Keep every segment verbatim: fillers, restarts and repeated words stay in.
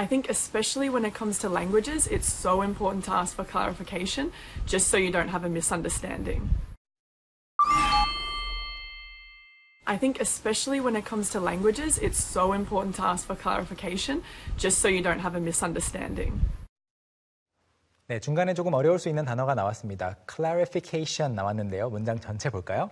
I think especially when it comes to languages, it's so important to ask for clarification, just so you don't have a misunderstanding. I think especially when it comes to languages, it's so important to ask for clarification, just so you don't have a misunderstanding. 네, 중간에 조금 어려울 수 있는 단어가 나왔습니다. clarification 나왔는데요. 문장 전체 볼까요?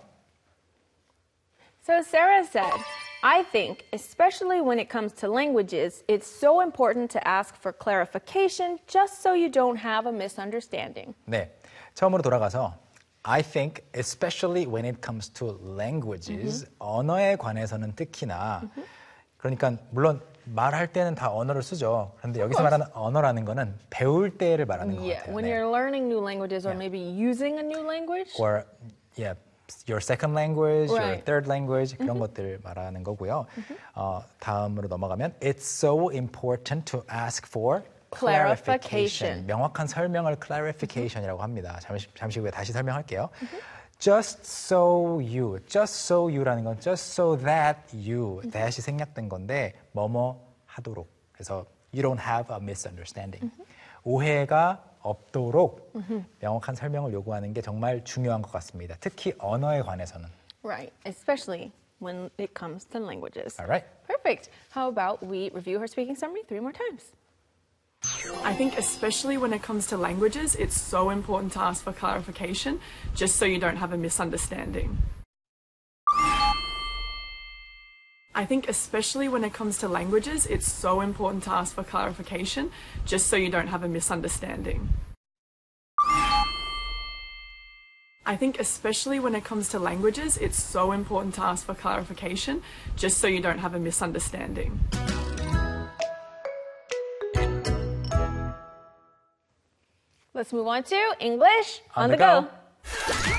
So Sarah said, I think, especially when it comes to languages, it's so important to ask for clarification just so you don't have a misunderstanding. 네, 처음으로 돌아가서 I think, especially when it comes to languages, mm-hmm. 언어에 관해서는 특히나 mm-hmm. 그러니까 물론 말할 때는 다 언어를 쓰죠. 그런데 여기서 말하는 언어라는 거는 배울 때를 말하는 것 yeah, 같아요. when 네. you're learning new languages or yeah. maybe using a new language. Or yeah, your second language, right. your third language 그런 mm-hmm. 것들을 말하는 거고요. Mm-hmm. 어, 다음으로 넘어가면 It's so important to ask for clarification. clarification. 명확한 설명을 clarification이라고 합니다. 잠시, 잠시 후에 다시 설명할게요. Mm-hmm. Just so you, just so you라는 건 just so that you, that이 생략된 건데 뭐뭐 하도록. 그래서 you don't have a misunderstanding. Mm-hmm. 오해가 없도록 mm-hmm. 명확한 설명을 요구하는 게 정말 중요한 것 같습니다. 특히 언어에 관해서는. Right, especially when it comes to languages. All right. Perfect. How about we review her speaking summary three more times? I think especially when it comes to languages, it's so important to ask for clarification, just so you don't have a misunderstanding. I think especially when it comes to languages, it's so important to ask for clarification, just so you don't have a misunderstanding. I think especially when it comes to languages, it's so important to ask for clarification, just so you don't have a misunderstanding. Let's move on to English on, on the, the go. go.